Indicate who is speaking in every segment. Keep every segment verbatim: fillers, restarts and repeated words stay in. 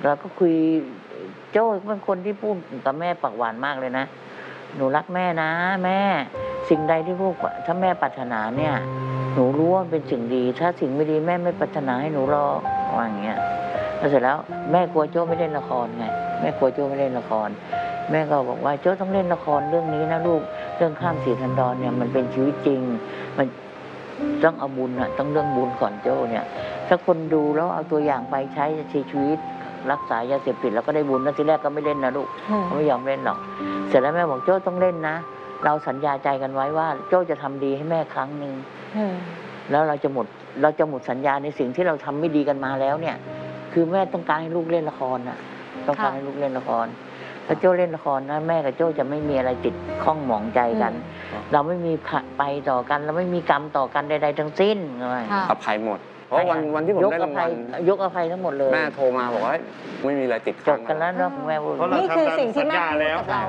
Speaker 1: เราก็คุยโจ้เป็นคนที่พูดกับแม่ปากหวานมากเลยนะหนูรักแม่นะแม่สิ่งใดที่พูดถ้าแม่ปรารถนาเนี่ยหนูรู้ว่าเป็นสิ่งดีถ้าสิ่งไม่ดีแม่ไม่ปรารถนาให้หนูรอว่าอย่างเงี้ยแล้วเสร็จแล้วแม่กลัวโจ้ไม่เล่นละครไงแม่กลัวโจ้ไม่เล่นละครแม่ก็บอกว่าโจ้ต้องเล่นละครเรื่องนี้นะลูกเรื่องข้ามสีทันดรเนี่ยมันเป็นชีวิตจริงมันต้องเอาบุญอะต้องเรื่องบุญก่อนโจ้เนี่ยถ้าคนดูแล้วเอาตัวอย่างไปใช้ชีวิตรักษายาเสพติดแล้วก็ได้บุญนะทีแรกก็ไม่เล่นนะลูกเขาไม่ยอมเล่นหรอกเสร็จแล้วแม่บอกโจ้ต้องเล่นนะเราสัญญาใจกันไว้ว่าโจ้จะทำดีให้แม่ครั้งหนึ่งแล้วเราจะหมดเราจะหมดสัญญาในสิ่งที่เราทำไม่ดีกันมาแล้วเนี่ยคือแม่ต้องการให้ลูกเล่นละครน่ะต้องการให้ลูกเล่นละครถ้าโจ้เล่นละครนะแม่กับโจ้จะไม่มีอะไรติดข้องหมองใจกันเราไม่มีไปต่อกันเราไม่มีกรรมต่อกันใดๆทั้งสิ้นเลย
Speaker 2: อภัยหมดเพราะวันวันที่ผมได้รางวัล
Speaker 1: ยกอภัยทั้งหมดเลย
Speaker 2: แม่โทรมาบอกว่าไม่มีอะไรติด
Speaker 1: จบกันแล้วเนาะแม่
Speaker 3: นี่คือสิ่งที่แม่พูดกับเรา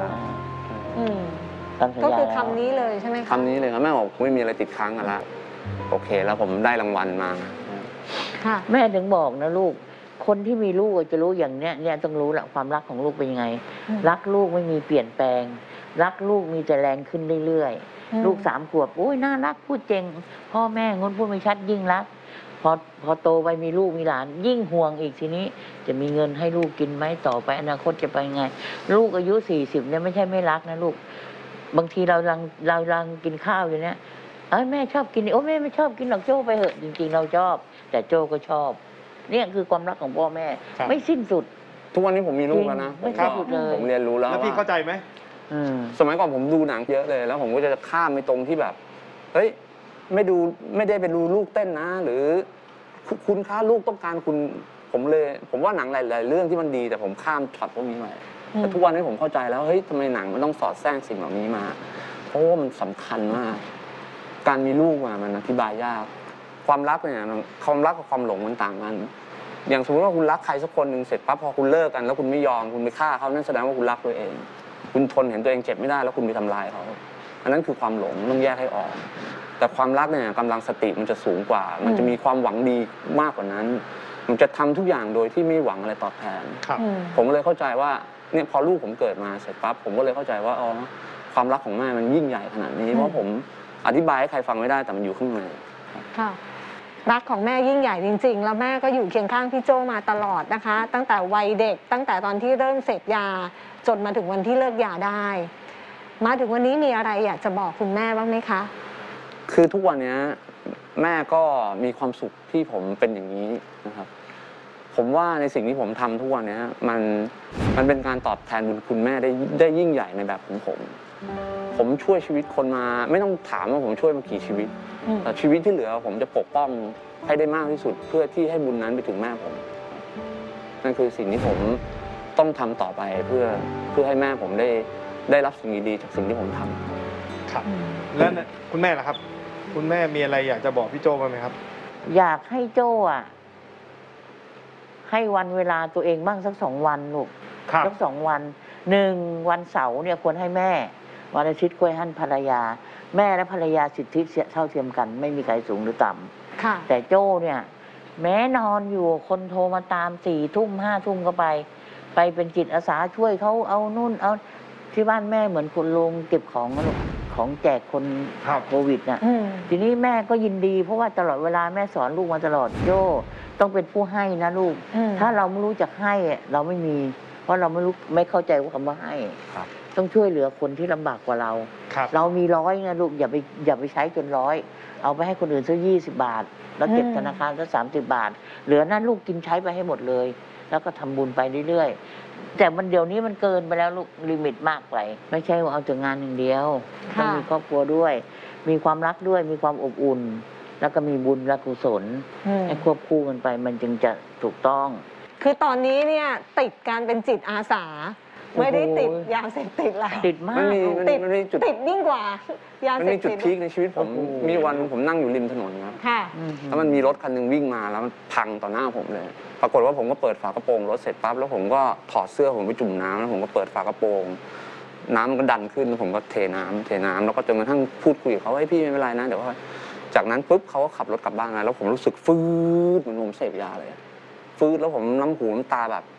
Speaker 3: ก็คือคำนี้เลยใช่ไหมคะ
Speaker 2: คำนี้เลยครับแม่บอกไม่มีอะไรติดค้างกันละโอเคแล้วผมได้รางวัลมา
Speaker 1: แม่ถึงบอกนะลูกคนที่มีลูกจะรู้อย่างเนี้ยเนี่ยต้องรู้แหละความรักของลูกเป็นยังไงรักลูกไม่มีเปลี่ยนแปลงรักลูกมีแต่แรงขึ้นเรื่อยๆลูกสามขวบโอ้ยน่ารักพูดเจ๋งพ่อแม่งนพูดไม่ชัดยิ่งรักพอพอโตไปมีลูกมีหลานยิ่งห่วงอีกทีนี้จะมีเงินให้ลูกกินไหมต่อไปอนาคตจะไปไงลูกอายุสี่สิบเนี่ยไม่ใช่ไม่รักนะลูกบางทีเราลังเราลังกินข้าวอยู่เนี่ยเอ้ยแม่ชอบกินโอ้แม่ไม่ชอบกินหรอกโจ้ไปเหอะจริงๆเราชอบแต่โจ้ก็ชอบเนี่ยคือความรักของพ่อแม่ไม่สิ้นสุด
Speaker 2: ทุกวันนี้ผมมีลูกแล้วนะ
Speaker 1: ไม่สิ้นสุดเลย
Speaker 2: ผมเรียนรู้แล้ว
Speaker 4: แล้วพี่เข้าใจไหม
Speaker 2: สมัยก่อนผมดูหนังเยอะเลยแล้วผมก็จะข้ามไปตรงที่แบบเฮ้ยไม่ดูไม่ได้ไปดูลูกเต้นนะหรือคุณค่าลูกต้องการคุณผมเลยผมว่าหนังหลายๆเรื่องที่มันดีแต่ผมข้ามช็อตพวกนี้ไปแต่ทุกวันนี้ผมเข้าใจแล้วเฮ้ยทำไมหนังมันต้องสอดแทรกสิ่งเหล่านี้มาเพราะว่ามันสำคัญมากการมีลูกมามันอธิบายยากความรักเนี่ยความรักกับความหลงมันต่างกันอย่างสมมติว่าคุณรักใครสักคนหนึ่งเสร็จปั๊บพอคุณเลิกกันแล้วคุณไม่ยอมคุณไปฆ่าเขานั่นแสดงว่าคุณรักตัวเองคุณทนเห็นตัวเองเจ็บไม่ได้แล้วคุณไปทำลายเขาอันนั้นคือความหลงต้องแยกให้ออกแต่ความรักเนี่ยกำลังสติมันจะสูงกว่ามันจะมีความหวังดีมากกว่านั้นมันจะทำทุกอย่างโดยที่ไม่หวังอะไรตอบแทนผมเลยเข้าใจว่าเนี่ยพอลูกผมเกิดมาเสร็จปั๊บผมก็เลยเข้าใจว่าอ๋อความรักของแม่มันยิ่งใหญ่ขนาดนี้เพราะผมอธิบายให้ใครฟังไม่ได้แต่มันอยู่ข้างใน
Speaker 3: ค่ะรักของแม่ยิ่งใหญ่จริงๆแล้วแม่ก็อยู่เคียงข้างพี่โจมาตลอดนะคะตั้งแต่วัยเด็กตั้งแต่ตอนที่เริ่มเสพยาจนมาถึงวันที่เลิกยาได้มาถึงวันนี้มีอะไรอยากจะบอกคุณแม่บ้างไหมคะ
Speaker 2: คือทุกวันนี้แม่ก็มีความสุขที่ผมเป็นอย่างนี้นะครับผมว่าในสิ่งที่ผมทำทุกวันนี้มันมันเป็นการตอบแทนบุญคุณแม่ได้ได้ยิ่งใหญ่ในแบบของผมผมช่วยชีวิตคนมาไม่ต้องถามว่าผมช่วยมากี่ชีวิตแต่ชีวิตที่เหลือผมจะปกป้องให้ได้มากที่สุดเพื่อที่ให้บุญนั้นไปถึงแม่ผมนั่นคือสิ่งที่ผมต้องทำต่อไปเพื่อเพื่อให้แม่ผมได้ได้รับสิ่งดีๆจากสิ่งที่ผมทำ
Speaker 4: ครับแล้วคุณแม่ล่ะครับคุณแม่มีอะไรอยากจะบอกพี่โจบ้างไหมครับ
Speaker 1: อยากให้โจ้อะให้วันเวลาตัวเองบ้างสักสองวันลูกสักสองวันหนึ่งวันเสาร์เนี่ยควรให้แม่วันอาทิตย์ควรให้ภรรยาแม่และภรรยาสิทธิเท่าเทียมกันไม่มีใครสูงหรือต่ำแต่โจ้เนี่ยแม้นอนอยู่คนโทรมาตามสี่ทุ่มห้าทุ่มก็ไปไปเป็นจิตอาสาช่วยเขาเอานู่นเอาที่บ้านแม่เหมือนคนลงเก็บของนะลูกของแจกคนโควิดน่ะทีนี้แม่ก็ยินดีเพราะว่าตลอดเวลาแม่สอนลูกมาตลอดโจ้ต้องเป็นผู้ให้นะลูกถ้าเราไม่รู้จักให้เราไม่มีเพราะเราไม่รู้ไม่เข้าใจว่าคำว่าให้ต้องช่วยเหลือคนที่ลำบากกว่าเราเรามีร้อยนะลูกอย่าไปอย่าไปใช้จนร้อยเอาไปให้คนอื่นสักยี่สิบบาทแล้วเก็บธนาคารสักสามสิบบาทเหลือนั้นลูกกินใช้ไปให้หมดเลยแล้วก็ทำบุญไปเรื่อยๆแต่มันเดี๋ยวนี้มันเกินไปแล้วลูกลิมิตมากไปไม่ใช่ว่าเอาแต่งานอย่างเดียวต้องมีครอบครัวด้วยมีความรักด้วยมีความอบอุ่นแล้วก็มีบุญและกุศลให้ควบคู่กันไปมันจึงจะถูกต้อง
Speaker 3: คือตอนนี้เนี่ยติดการเป็นจิตอาสาไม่ได้ติดยาเสพติดแล้ว
Speaker 1: ติดมาก
Speaker 3: ติดติดยิ่งกว่ายาเสพติดมัน
Speaker 2: มีจุดพีคในชีวิตผมมีวันผมนั่งอยู่ริมถนนครับแล้วมันมีรถคันนึงวิ่งมาแล้วมันพังต่อหน้าผมเลยปรากฏว่าผมก็เปิดฝากระโปรงรถเสร็จปั๊บแล้วผมก็ถอดเสื้อผมไปจุ่มน้ำแล้วผมก็เปิดฝากระโปรงน้ำมันก็ดันขึ้นแล้วผมก็เทน้ำเทน้ำแล้วก็จนกระทั่งพูดคุยกับเขาว่าพี่ไม่เป็นไรนะเดี๋ยวว่าจากนั้นปุ๊บเขาก็ขับรถกลับบ้านมาแล้วผมรู้สึกฟื้นเหมือนผมเสพยาเลยฟื้นแล้วผมน้ำหูน้ำตาแบบ